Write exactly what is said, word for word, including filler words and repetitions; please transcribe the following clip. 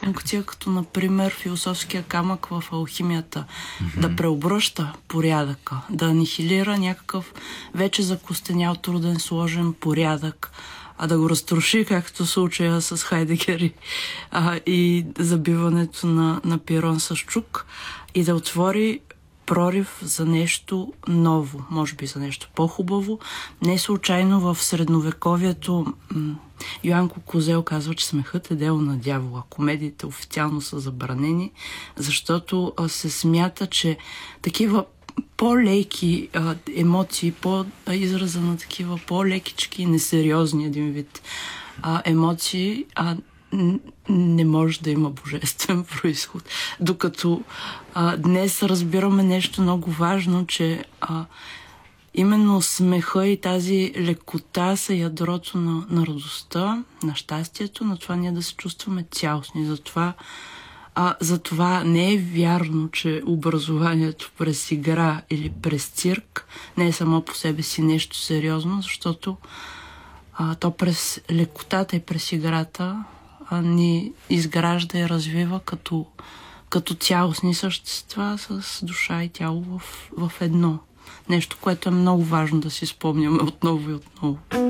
функция, като например философския камък в алхимията. Mm-hmm. Да преобръща порядъка, да анихилира някакъв вече закостенял, труден, сложен порядък, а да го разруши, както случая с Хайдегер а, и забиването на, на пирон с чук, и да отвори прорив за нещо ново, може би за нещо по-хубаво. Не случайно в средновековието м- Йоанко Козел казва, че смехът е дело на дявола. Комедиите официално са забранени, защото а, се смята, че такива по-леки а, емоции, по-израза на такива по-лекички, несериозни един вид а, емоции, а не може да има божествен произход. Докато а, днес разбираме нещо много важно, че а, именно смеха и тази лекота са ядрото на, на радостта, на щастието, на това ние да се чувстваме цялостни. Затова, а, затова не е вярно, че образованието през игра или през цирк не е само по себе си нещо сериозно, защото а, то през лекотата и през играта ни изгражда и развива като, като цялостни същества с душа и тяло в, в едно. Нещо, което е много важно да си спомняме отново и отново.